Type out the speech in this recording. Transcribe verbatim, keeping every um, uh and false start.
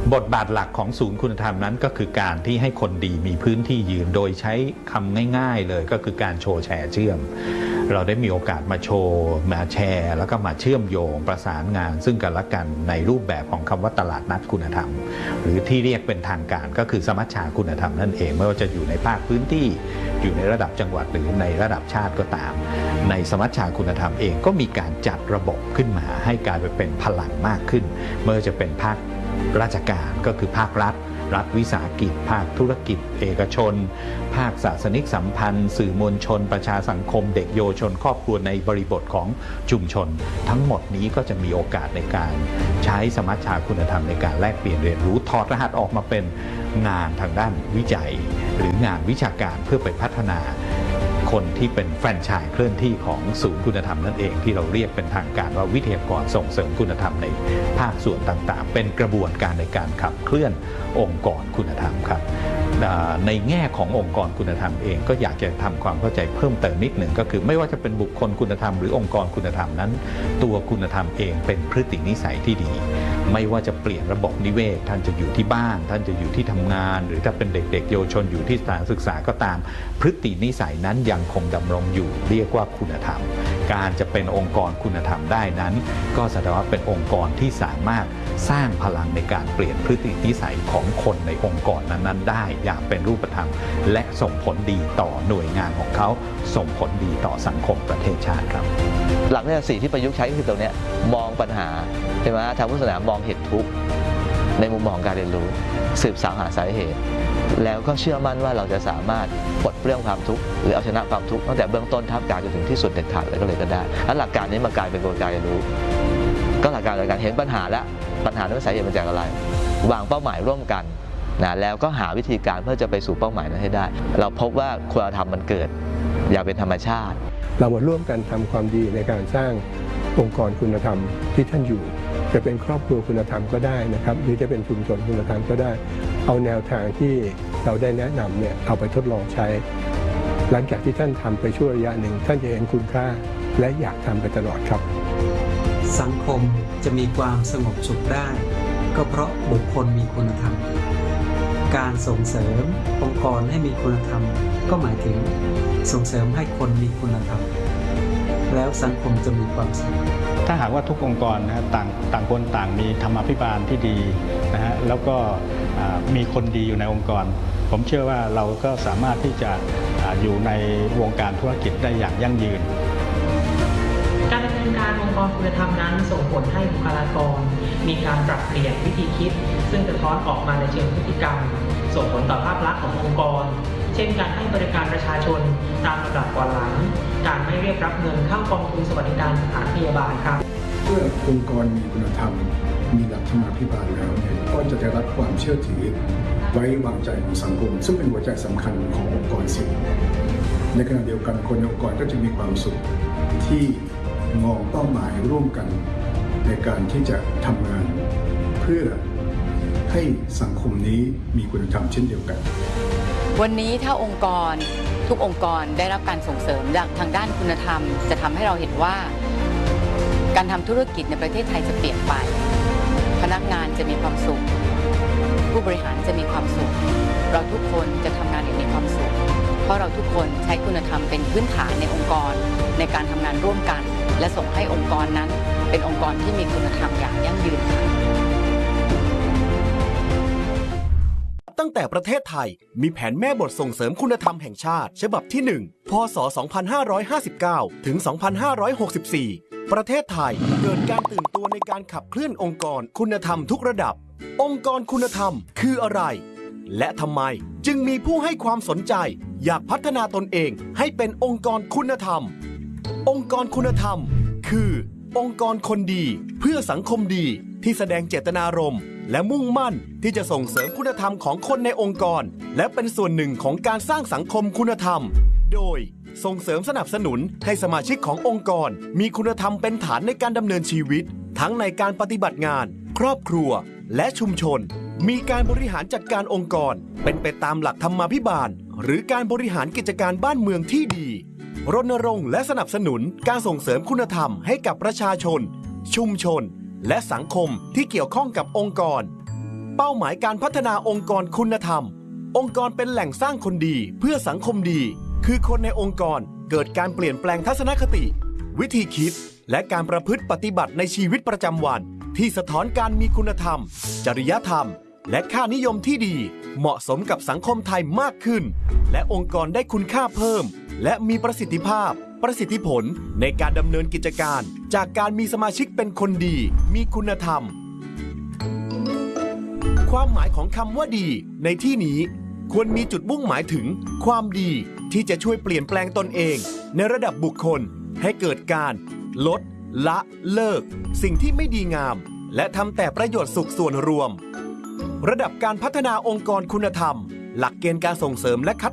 บทบาทหลักของศูนย์คุณธรรมนั้นก็คือการที่ให้คนดีมีพื้นที่ยืนโดยใช้คำง่ายๆเลยก็คือการโชว์แชร์เชื่อมเราได้มีโอกาสมาโชว์มาแชร์แล้วก็มาเชื่อมโยงประสานงานซึ่งกันและกันในรูปแบบของคำว่าตลาดนัดคุณธรรมหรือที่เรียกเป็นทางการก็คือสมัชชาคุณธรรมนั่นเองไม่ว่าจะอยู่ในภาคพื้นที่อยู่ในระดับจังหวัดหรือในระดับชาติก็ตามในสมัชชาคุณธรรมเองก็มีการจัดระบบขึ้นมาให้กลายไปเป็นพลังมากขึ้นไม่ว่าจะเป็นภาคราชการก็คือภาครัฐรัฐวิสาหกิจภาคธุรกิจเอกชนภาคศาสนิกสัมพันธ์สื่อมวลชนประชาสังคมเด็กเยาวชนครอบครัวในบริบทของชุมชนทั้งหมดนี้ก็จะมีโอกาสในการใช้สมัชชาคุณธรรมในการแลกเปลี่ยนเรียนรู้ถอดรหัสออกมาเป็นงานทางด้านวิจัยหรืองานวิชาการเพื่อไปพัฒนาคนที่เป็นแฟรนไชส์เคลื่อนที่ของศูนย์คุณธรรมนั่นเองที่เราเรียกเป็นทางการว่าวิทยากรส่งเสริมคุณธรรมในภาคส่วนต่างๆเป็นกระบวนการในการขับเคลื่อนองค์กรคุณธรรมครับในแง่ขององค์กรคุณธรรมเองก็อยากจะทำความเข้าใจเพิ่มเติมนิดหนึ่งก็คือไม่ว่าจะเป็นบุคคลคุณธรรมหรือองค์กรคุณธรรมนั้นตัวคุณธรรมเองเป็นพฤตินิสัยที่ดีไม่ว่าจะเปลี่ยนระบบนิเวศท่านจะอยู่ที่บ้านท่านจะอยู่ที่ทำงานหรือถ้าเป็นเด็กๆเยาวชนอยู่ที่สถานศึกษาก็ตามพฤตินิสัยนั้นยังคงดำรงอยู่เรียกว่าคุณธรรมการจะเป็นองค์กรคุณธรรมได้นั้นก็แสดงว่าเป็นองค์กรที่สามารถสร้างพลังในการเปลี่ยนพฤตินิสัยของคนในองค์กรนั้นๆได้อย่างเป็นรูปธรรมและส่งผลดีต่อหน่วยงานของเขาส่งผลดีต่อสังคมประเทศชาติครับหลักวิทยาศาสตร์ที่ประยุกต์ใช้คือตรงนี้มองปัญหาใช่ไหมทางพุทธศาสนามองเหตุทุกข์ในมุมมองการเรียนรู้สืบสาวหาสาเหตุแล้วก็เชื่อมั่นว่าเราจะสามารถปลดเปลื้องความทุกข์หรือเอาชนะความทุกข์ตั้งแต่เบื้องต้นท่ามกลางจนถึงที่สุดเด็ดขาดเลยก็เลยก็ได้และหลักการนี้มันกลายเป็นกลไกการเรียนรู้ก็หลักการในการเห็นปัญหาและปัญหานั้นสาเหตุมาจากอะไรวางเป้าหมายร่วมกันนะแล้วก็หาวิธีการเพื่อจะไปสู่เป้าหมายนั้นให้ได้เราพบว่าคุณธรรมมันเกิดอย่างเป็นธรรมชาติเรามาร่วมกันทำความดีในการสร้างองค์กรคุณธรรมที่ท่านอยู่จะเป็นครอบครัวคุณธรรมก็ได้นะครับหรือจะเป็นชุมชนคุณธรรมก็ได้เอาแนวทางที่เราได้แนะนำเนี่ยเอาไปทดลองใช้หลังจากที่ท่านทำไปช่วงระยะหนึ่งท่านจะเห็นคุณค่าและอยากทำไปตลอดครับสังคมจะมีความสงบสุขได้ก็เพราะบุคคลมีคุณธรรมการส่งเสริมองค์กรให้มีคุณธรรมก็หมายถึงส่งเสริมให้คนมีคุณธรรมแล้วสังคมจะมีความสุขถ้าหากว่าทุกองค์กรนะฮะต่างต่างคนต่างมีธรรมาภิบาลที่ดีนะฮะแล้วก็มีคนดีอยู่ในองค์กรผมเชื่อว่าเราก็สามารถที่จะอยู่ในวงการธุรกิจได้อย่างยั่งยืนการดำเนินการองค์กรคุณธรรมนั้นส่งผลให้บุคลากรมีการปรับเปลี่ยนวิธีคิดซึ่งสะท้อนออกมาในเชิงพฤติกรรมส่งผลต่อภาพลักษณ์ขององค์กรเช่นการให้บริการประชาชนตามลำดับก่อนหลังการไม่เรียกรับเงินเข้ากองทุนสวัสดิการสถานพยาบาลครับเมื่อองค์กรมีคุณธรรมมีหลักธรรมาภิบาลแล้วเนี่ยก็จะได้รับความเชื่อถือไว้วางใจของสังคมซึ่งเป็นหัวใจสำคัญขององค์กรสิ่งในขณะเดียวกันคนในองค์กรก็จะมีความสุขที่มองเป้าหมายร่วมกันในการที่จะทำงานเพื่อให้สังคมนี้มีคุณธรรมเช่นเดียวกันวันนี้ถ้าองค์กรทุกองค์กรได้รับการส่งเสริมจากทางด้านคุณธรรมจะทำให้เราเห็นว่าการทำธุรกิจในประเทศไทยจะเปลี่ยนไปพนักงานจะมีความสุขผู้บริหารจะมีความสุขเราทุกคนจะทำงานอย่างมีความสุขเพราะเราทุกคนใช้คุณธรรมเป็นพื้นฐานในองค์กรในการทำงานร่วมกันและส่งให้องค์กรนั้นเป็นองค์กรที่มีคุณธรรมอย่างยั่งยืนตั้งแต่ประเทศไทยมีแผนแม่บทส่งเสริมคุณธรรมแห่งชาติฉบับที่หนึ่งพ.ศ. สองพันห้าร้อยห้าสิบเก้า ถึง สองพันห้าร้อยหกสิบสี่ ประเทศไทยเกิดการตื่นตัวในการขับเคลื่อนองค์กรคุณธรรมทุกระดับองค์กรคุณธรรมคืออะไรและทำไมจึงมีผู้ให้ความสนใจอยากพัฒนาตนเองให้เป็นองค์กรคุณธรรมองค์กรคุณธรรมคือองค์กรคนดีเพื่อสังคมดีที่แสดงเจตนารมณ์และมุ่งมั่นที่จะส่งเสริมคุณธรรมของคนในองค์กรและเป็นส่วนหนึ่งของการสร้างสังคมคุณธรรมโดยส่งเสริมสนับสนุนให้สมาชิกขององค์กรมีคุณธรรมเป็นฐานในการดำเนินชีวิตทั้งในการปฏิบัติงานครอบครัวและชุมชนมีการบริหารจัดการองค์กรเป็นไปตามหลักธรรมาภิบาลหรือการบริหารกิจการบ้านเมืองที่ดีรณรงค์และสนับสนุนการส่งเสริมคุณธรรมให้กับประชาชนชุมชนและสังคมที่เกี่ยวข้องกับองค์กรเป้าหมายการพัฒนาองค์กรคุณธรรมองค์กรเป็นแหล่งสร้างคนดีเพื่อสังคมดีคือคนในองค์กรเกิดการเปลี่ยนแปลงทัศนคติวิธีคิดและการประพฤติปฏิบัติในชีวิตประจำวันที่สะท้อนการมีคุณธรรมจริยธรรมและค่านิยมที่ดีเหมาะสมกับสังคมไทยมากขึ้นและองค์กรได้คุณค่าเพิ่มและมีประสิทธิภาพประสิทธิผลในการดำเนินกิจการจากการมีสมาชิกเป็นคนดีมีคุณธรรมความหมายของคำว่าดีในที่นี้ควรมีจุดมุ่งหมายถึงความดีที่จะช่วยเปลี่ยนแปลงตนเองในระดับบุคคลให้เกิดการลดละเลิกสิ่งที่ไม่ดีงามและทำแต่ประโยชน์สุขส่วนรวมระดับการพัฒนาองค์กรคุณธรรมหลักเกณฑ์การส่งเสริมและคัด